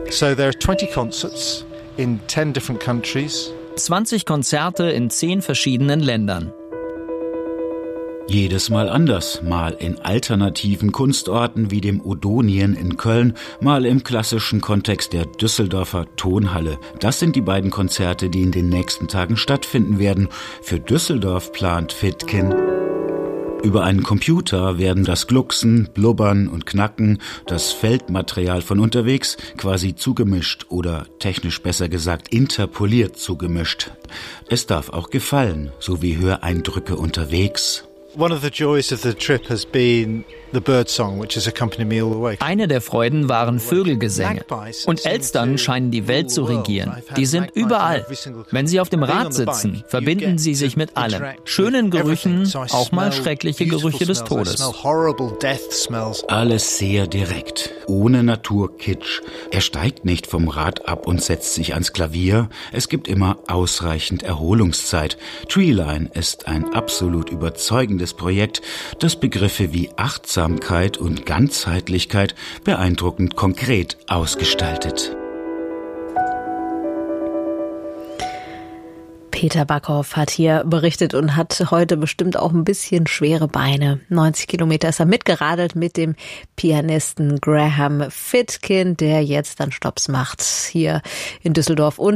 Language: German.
So there are 20 concerts in 10 different countries. 20 Konzerte in 10 verschiedenen Ländern. Jedes Mal anders, mal in alternativen Kunstorten wie dem Odonien in Köln, mal im klassischen Kontext der Düsseldorfer Tonhalle. Das sind die beiden Konzerte, die in den nächsten Tagen stattfinden werden. Für Düsseldorf plant Fitkin: über einen Computer werden das Glucksen, Blubbern und Knacken, das Feldmaterial von unterwegs, quasi zugemischt oder technisch besser gesagt interpoliert zugemischt. Es darf auch gefallen, so wie Höreindrücke unterwegs. One of the joys of the trip has been the bird song, which has accompanied me all the way. Eine der Freuden waren Vögelgesänge. Und Elstern scheinen die Welt zu regieren. Die sind überall. Wenn sie auf dem Rad sitzen, verbinden sie sich mit allem. Schönen Gerüchen, auch mal schreckliche Gerüche des Todes. Alles sehr direkt, ohne Naturkitsch. Er steigt nicht vom Rad ab und setzt sich ans Klavier. Es gibt immer ausreichend Erholungszeit. Treeline ist ein absolut überzeugendes Projekt, das Begriffe wie Achtsam und Ganzheitlichkeit beeindruckend konkret ausgestaltet. Peter Backhoff hat hier berichtet und hat heute bestimmt auch ein bisschen schwere Beine. 90 Kilometer ist er mitgeradelt mit dem Pianisten Graham Fitkin, der jetzt dann Stopps macht hier in Düsseldorf und